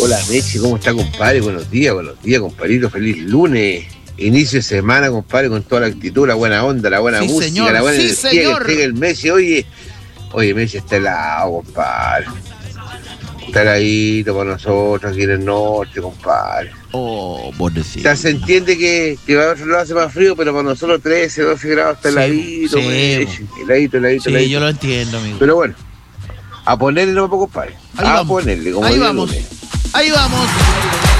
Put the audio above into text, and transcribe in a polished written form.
Hola Mechi, ¿cómo está, compadre? Buenos días, compadrito. Feliz lunes. Inicio de semana, compadre, con toda la actitud, la buena onda, la buena música, señor, la buena sí, energía señor. que entrega el Messi. Oye, Messi está helado, compadre. Está heladito para nosotros aquí en el norte, compadre. Oh, O pobrecito. sea, se entiende que para otro lado hace más frío, pero para nosotros 13, 12 grados está Sí, heladito, sí, Messi. Heladito. Sí, yo lo entiendo, amigo. Pero bueno, a ponerle no me puedo, compadre. Ahí A vamos. ponerle, como Ahí día vamos. lunes. Ahí vamos.